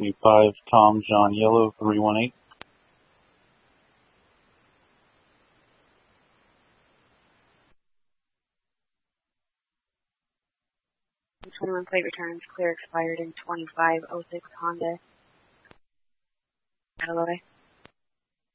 335 Tom John Yellow 318. 21 plate returns clear expired in 2506 Honda. Hello.